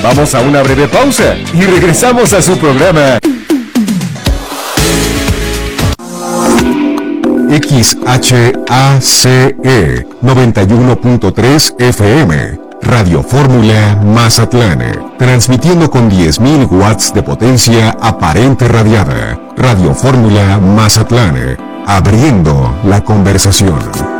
Vamos a una breve pausa y regresamos a su programa. XHACE 91.3 FM, Radio Fórmula Mazatlán, transmitiendo con 10.000 watts de potencia aparente radiada. Radio Fórmula Mazatlán, abriendo la conversación.